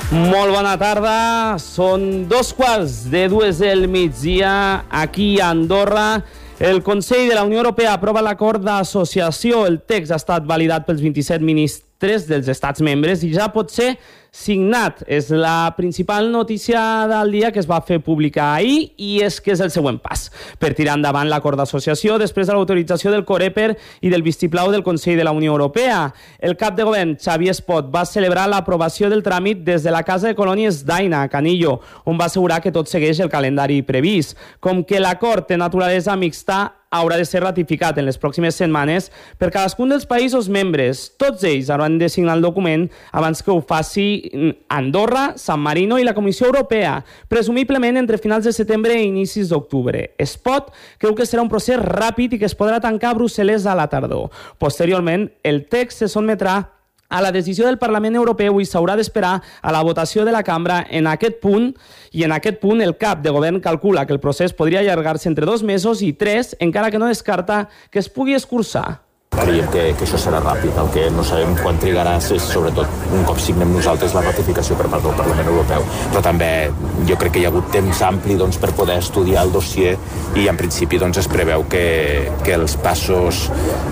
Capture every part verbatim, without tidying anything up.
Molt bona tarda, són dos quarts de dues del migdia aquí a Andorra. El Consell de la Unió Europea aprova l'acord d'associació. El text ha estat validat pels vint-i-set ministres dels estats membres i ja pot ser signat. És la principal notícia del dia que es va fer pública ahir i és que és el següent pas per tirar endavant l'acord d'associació després de l'autorització del Coreper i del vistiplau del Consell de la Unió Europea. El cap de govern, Xavier Espot, va celebrar l'aprovació del tràmit des de la Casa de Colònies d'Aina, a Canillo, on va assegurar que tot segueix el calendari previst. Com que l'acord té naturalesa mixta, haurà de ser ratificat en les pròximes setmanes per cadascun dels països membres. Tots ells hauran de signar el document abans que ho faci Andorra, San Marino i la Comissió Europea, presumiblement entre finals de setembre i inicis d'octubre. Espot creu que serà un procés ràpid i que es podrà tancar a Brussel·les a la tardor. Posteriorment, el text se sotmetrà a la decisió del Parlament Europeu i s'haurà d'esperar a la votació de la cambra en aquest punt, i en aquest punt el cap de govern calcula que el procés podria allargar-se entre dos mesos i tres, encara que no descarta que es pugui escurçar. Creiem que, que això serà ràpid. El que no sabem quan trigarà és, sobretot, un cop signem nosaltres la ratificació per part del Parlament Europeu. Però també jo crec que hi ha hagut temps ampli doncs, per poder estudiar el dossier i en principi doncs, es preveu que, que els passos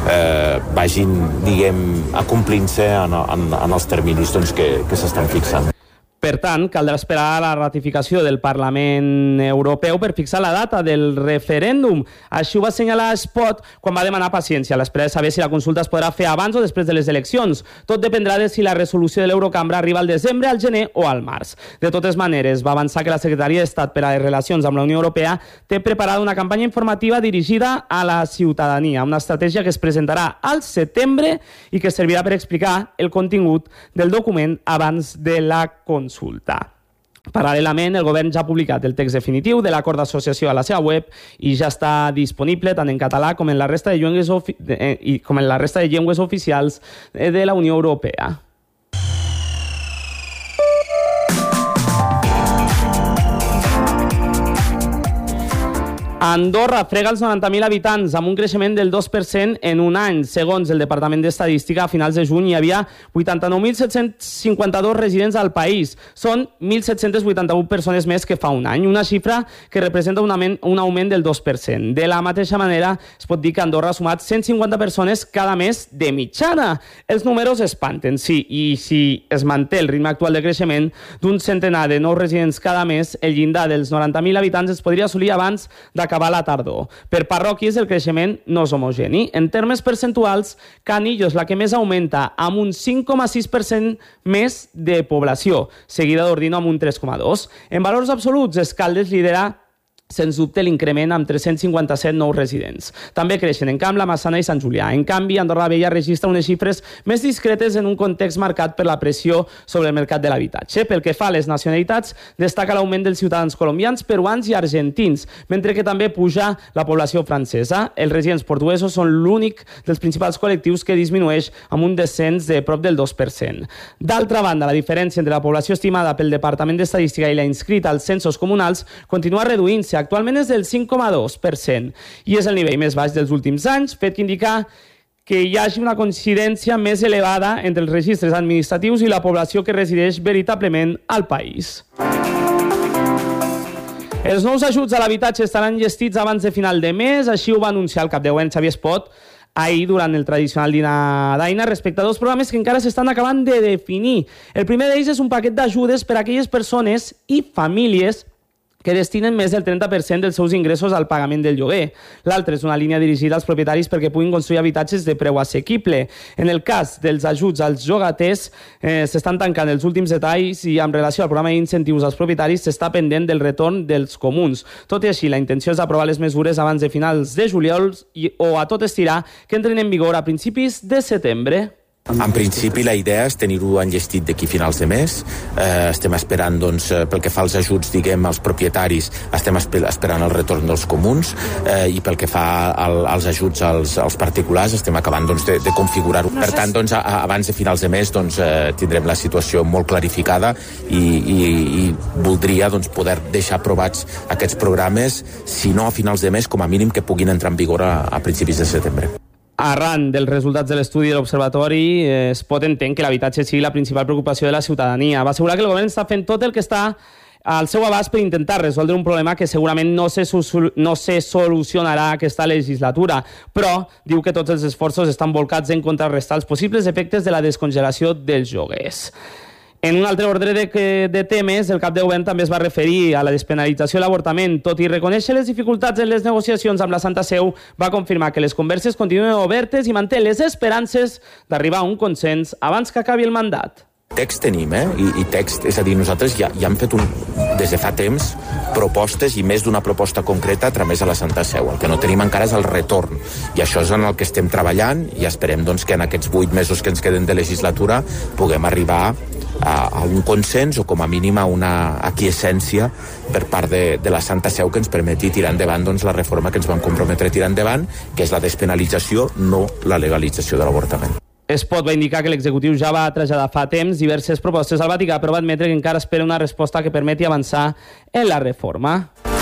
eh, vagin, diguem, acomplint-se en, en, en els terminis doncs, que, que s'estan fixant. Per tant, caldrà esperar la ratificació del Parlament Europeu per fixar la data del referèndum. Així ho va assenyalar Espot quan va demanar paciència a l'espera de saber si la consulta es podrà fer abans o després de les eleccions. Tot dependrà de si la resolució de l'Eurocambra arriba al desembre, al gener o al març. De totes maneres, va avançar que la Secretaria d'Estat per a les Relacions amb la Unió Europea té preparada una campanya informativa dirigida a la ciutadania, una estratègia que es presentarà al setembre i que servirà per explicar el contingut del document abans de la consulta. Consulta. Paral·lelament, el govern ja ha publicat el text definitiu de l'acord d'associació a la seva web i ja està disponible tant en català com en la resta de llengües, ofi- de, eh, com en la resta de llengües oficials de la Unió Europea. Andorra frega els noranta mil habitants amb un creixement del dos per cent en un any. Segons el Departament d'Estadística, a finals de juny hi havia vuitanta-nou mil set-cents cinquanta-dos residents al país. Són mil set-cents vuitanta-u persones més que fa un any, una xifra que representa un augment, un augment del dos per cent. De la mateixa manera, es pot dir que Andorra ha sumat cent cinquanta persones cada mes de mitjana. Els números espanten, sí, i si es manté el ritme actual de creixement d'un centenar de nous residents cada mes, el llindar dels noranta mil habitants es podria assolir abans d'acabar acabar la tardor. Per parròquies el creixement no és homogeni. En termes percentuals, Canillo és la que més augmenta, amb un cinc coma sis per cent més de població, seguida d'Ordino amb un tres coma dos. En valors absoluts, Escaldes lidera sens dubte l'increment amb tres-cents cinquanta-set nous residents. També creixen en Camp, la Massana i Sant Julià. En canvi, Andorra la Vella registra unes xifres més discretes en un context marcat per la pressió sobre el mercat de l'habitatge. Pel que fa a les nacionalitats, destaca l'augment dels ciutadans colombians, peruans i argentins, mentre que també puja la població francesa. Els residents portuguesos són l'únic dels principals col·lectius que disminueix amb un descens de prop del dos per cent. D'altra banda, la diferència entre la població estimada pel Departament d'Estadística i la inscrita als censos comunals continua reduint-se. Actualment és del cinc coma dos per cent i és el nivell més baix dels últims anys, fet que indica que hi hagi una coincidència més elevada entre els registres administratius i la població que resideix veritablement al país. Els nous ajuts a l'habitatge estaran gestits abans de final de mes, així ho va anunciar el cap de govern Xavier Espot ahir durant el tradicional dinar d'Aina respecte a dos programes que encara s'estan acabant de definir. El primer d'ells és un paquet d'ajudes per a aquelles persones i famílies que destinen més del trenta per cent dels seus ingressos al pagament del lloguer. L'altre és una línia dirigida als propietaris perquè puguin construir habitatges de preu assequible. En el cas dels ajuts als llogaters, eh, s'estan tancant els últims detalls i en relació al programa d'incentius als propietaris s'està pendent del retorn dels comuns. Tot i així, la intenció és aprovar les mesures abans de finals de juliol i, o a tot estirar que entren en vigor a principis de setembre. En principi la idea és tenir-ho enllestit d'aquí finals de mes. Eh, estem esperant, doncs, pel que fa als ajuts, diguem, als propietaris, estem esperant el retorn dels comuns eh, i pel que fa al, als ajuts als, als particulars estem acabant, doncs, de, de configurar-ho. Per tant, doncs, a, abans de finals de mes doncs, eh, tindrem la situació molt clarificada i, i, i voldria doncs, poder deixar aprovats aquests programes, si no a finals de mes, com a mínim que puguin entrar en vigor a, a principis de setembre. Arran dels resultats de l'estudi de l'Observatori, eh, es pot entendre que l'habitatge sigui la principal preocupació de la ciutadania. Va assegurar que el govern està fent tot el que està al seu abast per intentar resoldre un problema que segurament no se, no se solucionarà aquesta legislatura, però diu que tots els esforços estan volcats en contrarrestar els possibles efectes de la descongelació dels lloguers. En un altre ordre de, de temes, el cap de govern també es va referir a la despenalització de l'avortament. Tot i reconèixer les dificultats en les negociacions amb la Santa Seu, va confirmar que les converses continuen obertes i manté les esperances d'arribar a un consens abans que acabi el mandat. Text tenim, eh? I, i text, és a dir, nosaltres ja, ja hem fet un, des de fa temps propostes i més d'una proposta concreta a través de la Santa Seu. El que no tenim encara és el retorn i això és en el que estem treballant i esperem doncs, que en aquests vuit mesos que ens queden de legislatura puguem arribar a, a un consens o com a mínim a una aquiescència per part de, de la Santa Seu que ens permeti tirar endavant doncs, la reforma que ens vam comprometre a tirar endavant, que és la despenalització, no la legalització de l'avortament. Espot va indicar que l'executiu ja va traslladar fa temps diverses propostes al Vaticà, però va admetre que encara espera una resposta que permeti avançar en la reforma.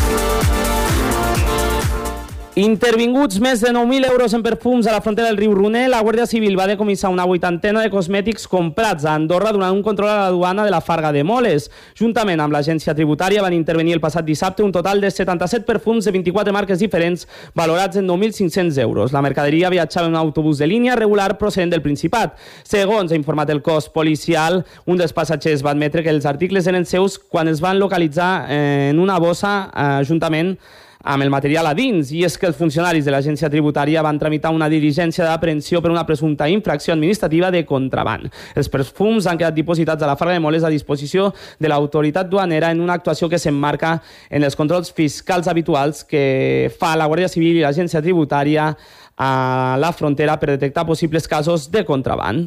Intervinguts més de nou mil euros en perfums a la frontera del riu Roner, la Guàrdia Civil va decomissar una vuitantena de cosmètics comprats a Andorra durant un control a la duana de la Farga de Moles. Juntament amb l'agència tributària van intervenir el passat dissabte un total de setanta-set perfums de vint-i-quatre marques diferents valorats en nou mil cinc-cents euros. La mercaderia viatjava en un autobús de línia regular procedent del Principat. Segons ha informat el cos policial, un dels passatgers va admetre que els articles eren seus quan es van localitzar en una bossa eh, juntament amb el material a dins, i és que els funcionaris de l'agència tributària van tramitar una diligència d'aprehensió per una presumpta infracció administrativa de contraban. Els perfums han quedat dipositats a la Farga de Moles a disposició de l'autoritat duanera en una actuació que s'emmarca en els controls fiscals habituals que fa la Guàrdia Civil i l'agència tributària a la frontera per detectar possibles casos de contraban.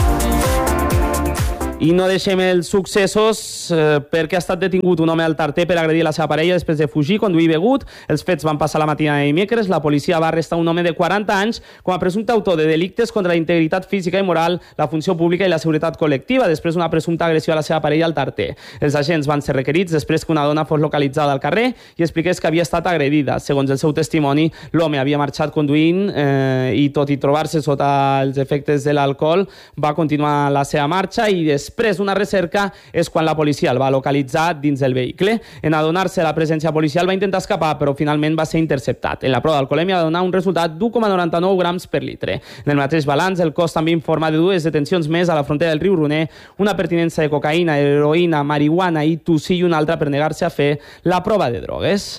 I no deixem els successos eh, perquè ha estat detingut un home al Tarter per agredir la seva parella després de fugir, conduir begut. Els fets van passar la matinada de dimecres. La policia va arrestar un home de quaranta anys com a presumpte autor de delictes contra la integritat física i moral, la funció pública i la seguretat col·lectiva, després d'una presumpta agressió a la seva parella al Tarter. Els agents van ser requerits després que una dona fos localitzada al carrer i expliqués que havia estat agredida. Segons el seu testimoni, l'home havia marxat conduint eh, i, tot i trobar-se sota els efectes de l'alcohol, va continuar la seva marxa i després Després d'una recerca és quan la policia el va localitzar dins del vehicle. En adonar-se la presència policial va intentar escapar, però finalment va ser interceptat. En la prova d'alcoholèmia va donar un resultat d'u coma noranta-nou grams per litre. En el mateix balanç, el cos també informa de dues detencions més a la frontera del riu Roner, una pertinença de cocaïna, heroïna, marihuana i tussí i una altra per negar-se a fer la prova de drogues.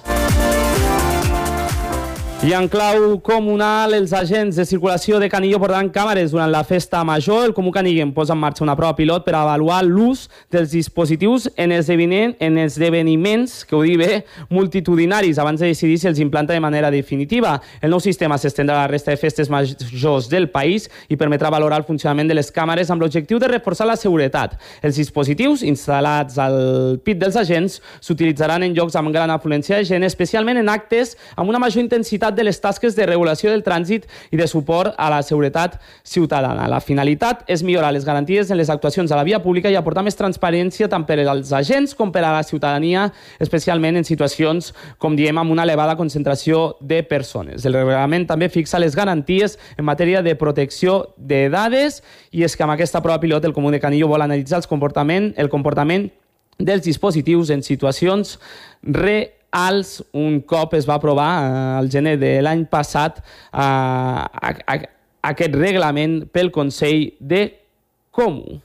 I en clau comunal, els agents de circulació de Canillo portaran càmeres durant la festa major. El Comú Canillenc posa en marxa una prova pilot per avaluar l'ús dels dispositius en esdeveniments, que ho dic bé, multitudinaris, abans de decidir si els implanta de manera definitiva. El nou sistema s'estendrà a la resta de festes majors del país i permetrà valorar el funcionament de les càmeres amb l'objectiu de reforçar la seguretat. Els dispositius instal·lats al pit dels agents s'utilitzaran en llocs amb gran afluència de gent, especialment en actes amb una major intensitat de les tasques de regulació del trànsit i de suport a la seguretat ciutadana. La finalitat és millorar les garanties en les actuacions a la via pública i aportar més transparència tant per als agents com per a la ciutadania, especialment en situacions, com diem, amb una elevada concentració de persones. El reglament també fixa les garanties en matèria de protecció de dades i és que amb aquesta prova pilot el Comú de Canillo vol analitzar el comportament, el comportament dels dispositius en situacions reals. Als, un cop es va aprovar eh, el gener de l'any passat eh, a, a, aquest reglament pel Consell de Comú.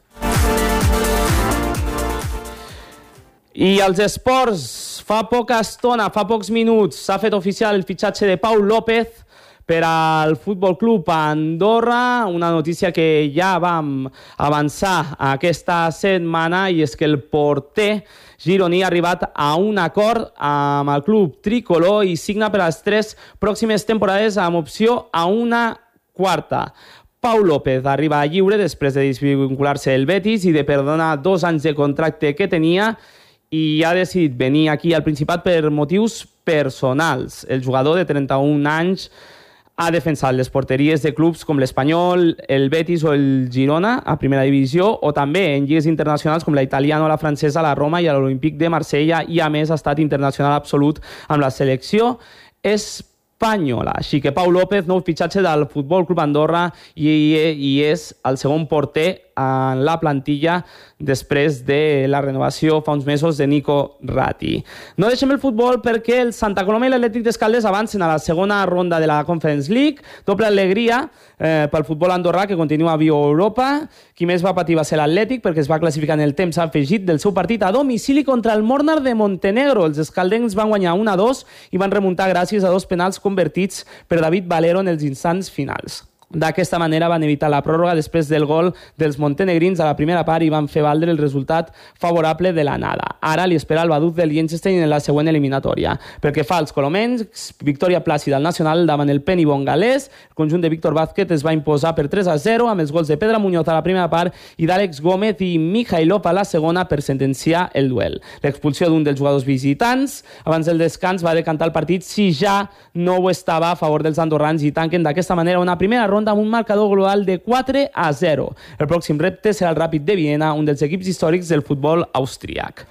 I als esports, fa poca estona, fa pocs minuts, s'ha fet oficial el fitxatge de Pau López per al Futbol Club Andorra, una notícia que ja vam avançar aquesta setmana, i és que el porter gironí ha arribat a un acord amb el club tricolor i signa per a les tres pròximes temporades amb opció a una quarta. Pau López arriba lliure després de desvincular-se del Betis i de perdonar dos anys de contracte que tenia, i ha decidit venir aquí al Principat per motius personals. El jugador de trenta-un anys ha defensat les porteries de clubs com l'Espanyol, el Betis o el Girona a primera divisió, o també en lligues internacionals com la italiana o la francesa, la Roma i l'Olímpic de Marsella, i a més ha estat internacional absolut amb la selecció espanyola. espanyola. Així que Pau López, nou fitxatge del Futbol Club Andorra i, i és el segon porter en la plantilla després de la renovació fa uns mesos de Nico Ratti. No deixem el futbol perquè el Santa Coloma i l'Atlètic d'Escaldes avancen a la segona ronda de la Conference League. Doble alegria eh, pel futbol andorrà que continua viu a Europa. Qui més va patir va ser l'Atlètic perquè es va classificar en el temps afegit del seu partit a domicili contra el Mornar de Montenegro. Els escaldencs van guanyar un a dos i van remuntar gràcies a dos penals convertits per David Valero en els instants finals. D'aquesta manera van evitar la pròrroga després del gol dels montenegrins a la primera part i van fer valdre el resultat favorable de l'anada. Ara li espera el badut del Liechtenstein en la següent eliminatòria. Pel que fa als colomens, victòria plàcida al Nacional davant el Penibon galès. El conjunt de Víctor Vázquez es va imposar per tres a zero amb els gols de Pedro Muñoz a la primera part i d'Àlex Gómez i Mikhailov a la segona per sentenciar el duel. L'expulsió d'un dels jugadors visitants abans del descans va decantar el partit si ja no ho estava a favor dels andorrans i tanquen d'aquesta manera una primera ronda amb un marcador global de quatre a zero. El pròxim repte serà el Ràpid de Viena, un dels equips històrics del futbol austríac.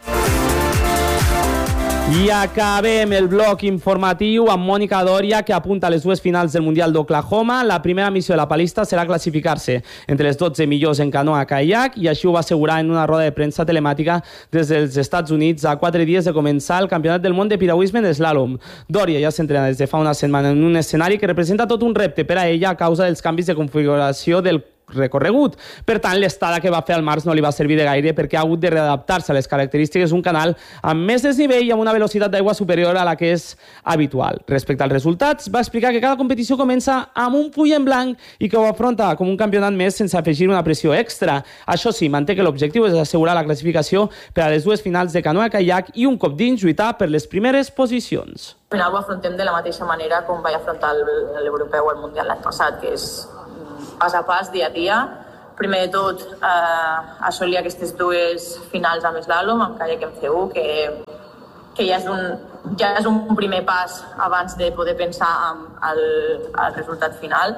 I acabem el bloc informatiu amb Mònica Doria, que apunta a les dues finals del Mundial d'Oklahoma. La primera missió de la palista serà classificar-se entre les dotze millors en canoa caiac, i així ho va assegurar en una roda de premsa telemàtica des dels Estats Units a quatre dies de començar el Campionat del Món de Piragüisme d'Eslàlom. Doria ja s'entrena des de fa una setmana en un escenari que representa tot un repte per a ella a causa dels canvis de configuració del recorregut. Per tant, l'estada que va fer al març no li va servir de gaire perquè ha hagut de readaptar-se a les característiques d'un canal amb més desnivell i amb una velocitat d'aigua superior a la que és habitual. Respecte als resultats, va explicar que cada competició comença amb un full en blanc i que ho afronta com un campionat més sense afegir una pressió extra. Això sí, manté que l'objectiu és assegurar la classificació per a les dues finals de canoa caiac i un cop dins lluitar per les primeres posicions. Al final ho afrontem de la mateixa manera com vaig afrontar l'europeu o el mundial l'any passat, que és pas a pas, dia a dia. Primer de tot, eh, assolir aquestes dues finals amb eslàlom, amb caiac en C U, que, que ja, és un, ja és un primer pas abans de poder pensar en el, el resultat final.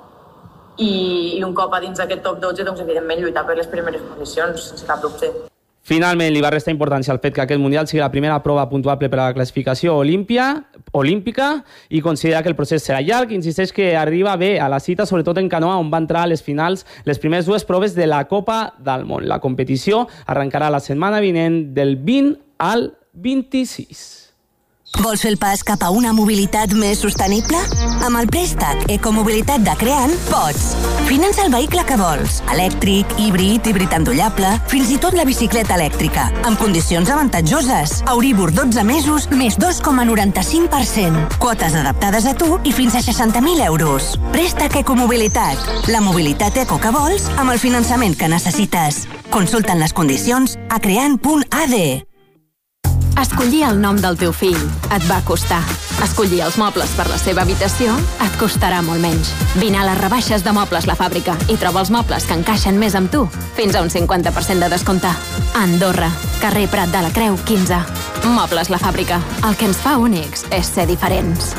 I, i un cop a dins d'aquest top dotze, doncs, evidentment, lluitar per les primeres posicions, sense cap dubte. Finalment, li va restar importància al fet que aquest Mundial sigui la primera prova puntuable per a la classificació olímpia, olímpica i considera que el procés serà llarg. Insisteix que arriba bé a la cita, sobretot en canoa, on va entrar a les finals les primeres dues proves de la Copa del Món. La competició arrencarà la setmana vinent del vint al vint-i-sis. Vols fer el pas cap a una mobilitat més sostenible? Amb el préstec Ecomobilitat de Creant pots. Finança el vehicle que vols. Elèctric, híbrid, híbrid endollable, fins i tot la bicicleta elèctrica. Amb condicions avantatjoses. Euribor dotze mesos, més dos coma noranta-cinc per cent. Quotes adaptades a tu i fins a seixanta mil euros. Préstec Ecomobilitat. La mobilitat eco que vols amb el finançament que necessites. Consulta'n les condicions a creant punt a d. Escollir el nom del teu fill et va costar. Escollir els mobles per la seva habitació et costarà molt menys. Vine a les rebaixes de Mobles La Fàbrica i troba els mobles que encaixen més amb tu. Fins a un cinquanta per cent de descompte. Andorra, carrer Prat de la Creu, quinze. Mobles La Fàbrica. El que ens fa únics és ser diferents.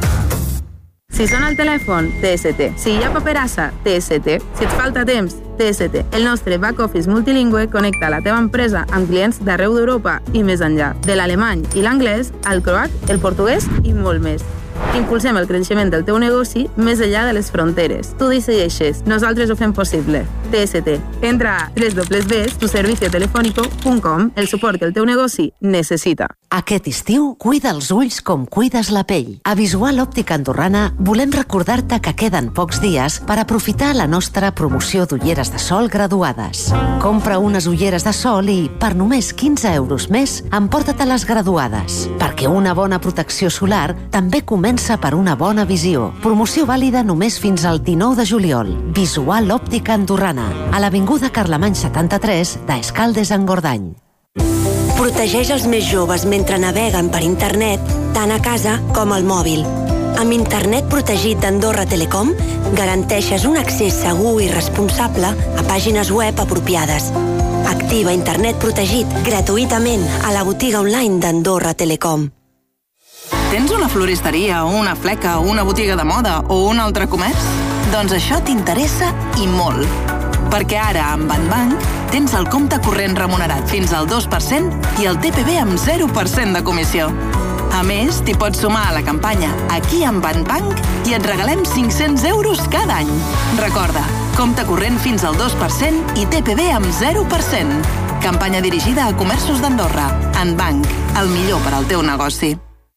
Si sona el telèfon, T S T. Si hi ha paperassa, T S T. Si et falta temps, T S T. El nostre back-office multilingüe connecta la teva empresa amb clients d'arreu d'Europa i més enllà. De l'alemany i l'anglès, al croat, el portuguès i molt més. Impulsem el creixement del teu negoci més enllà de les fronteres. Tu decideixes, nosaltres ho fem possible. T S T. Entra a doble u doble u doble u punt tu servicio telefónico punt com, el suport que el teu negoci necessita. Aquest estiu, cuida els ulls com cuides la pell. A Visual Òptica Andorrana volem recordar-te que queden pocs dies per aprofitar la nostra promoció d'ulleres de sol graduades. Compra unes ulleres de sol i, per només quinze euros més, emporta-te les graduades. Perquè una bona protecció solar també comença per una bona visió. Promoció vàlida només fins al dinou de juliol. Visual Òptica Andorrana, a l'avinguda Carlemany setanta-tres d'Escaldes en Gordany. Protegeix els més joves mentre naveguen per internet, tant a casa com al mòbil. Amb internet protegit d'Andorra Telecom, garanteixes un accés segur i responsable a pàgines web apropiades. Activa internet protegit gratuïtament a la botiga online d'Andorra Telecom. Tens una floristeria, una fleca, una botiga de moda o un altre comerç? Doncs això t'interessa i molt. Perquè ara, amb Banbank, tens el compte corrent remunerat fins al dos per cent i el T P V amb zero per cent de comissió. A més, t'hi pots sumar a la campanya Aquí amb Banbank i et regalem cinc-cents euros cada any. Recorda, compte corrent fins al dos per cent i T P V amb zero per cent. Campanya dirigida a comerços d'Andorra. Bank, el millor per al teu negoci.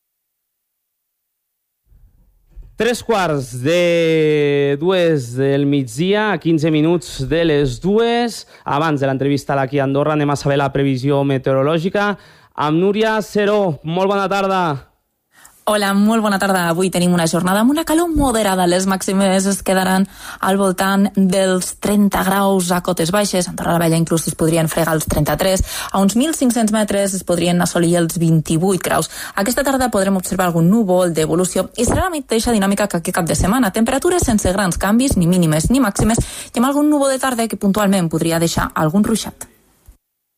Tres quarts de dues del migdia, a quinze minuts de les dues. Abans de l'entrevista a l'Aquí Andorra anem a saber la previsió meteorològica amb Núria Seró. Molt bona tarda. Hola, molt bona tarda. Avui tenim una jornada amb una calor moderada. Les màximes es quedaran al voltant dels trenta graus a cotes baixes. A Andorra la Vella inclús es podrien fregar els trenta-tres. A uns mil cinc-cents metres es podrien assolir els vint-i-vuit graus. Aquesta tarda podrem observar algun núvol d'evolució i serà la mateixa dinàmica que aquest cap de setmana. Temperatures sense grans canvis, ni mínimes ni màximes, i amb algun núvol de tarda que puntualment podria deixar algun ruixat.